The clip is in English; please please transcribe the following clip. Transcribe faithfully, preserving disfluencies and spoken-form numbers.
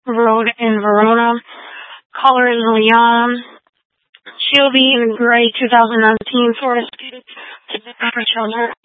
Road in Verona. Color is Leon. She'll be in gray two thousand nineteen Ford Escape for children.